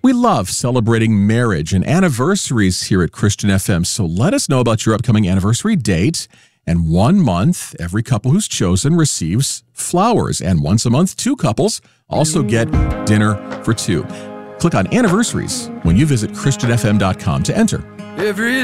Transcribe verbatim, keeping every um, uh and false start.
We love celebrating marriage and anniversaries here at Christian F M, so let us know about your upcoming anniversary date. And one month, every couple who's chosen receives flowers. And once a month, two couples also get dinner for two. Click on anniversaries when you visit Christian F M dot com to enter. Every